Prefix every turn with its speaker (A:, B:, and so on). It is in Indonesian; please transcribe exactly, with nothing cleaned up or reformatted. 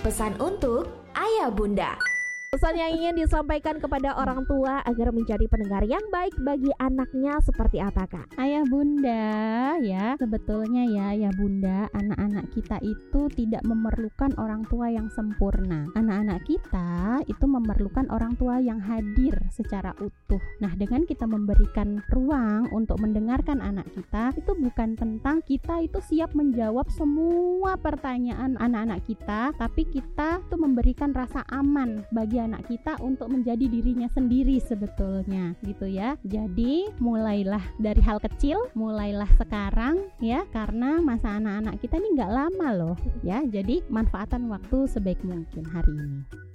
A: Pesan untuk Ayah Bunda.
B: Pesan yang ingin disampaikan kepada orang tua agar menjadi pendengar yang baik bagi anaknya seperti apa, Kak?
C: Ayah bunda ya, sebetulnya ya ayah bunda, anak-anak kita itu tidak memerlukan orang tua yang sempurna. Anak-anak kita itu memerlukan orang tua yang hadir secara utuh. Nah, dengan kita memberikan ruang untuk mendengarkan anak kita, itu bukan tentang kita itu siap menjawab semua pertanyaan anak-anak kita, tapi kita tuh memberikan rasa aman bagi anak kita untuk menjadi dirinya sendiri sebetulnya gitu ya. Jadi mulailah dari hal kecil, mulailah sekarang ya, karena masa anak-anak kita ini nggak lama loh ya. Jadi manfaatkan waktu sebaik mungkin hari ini.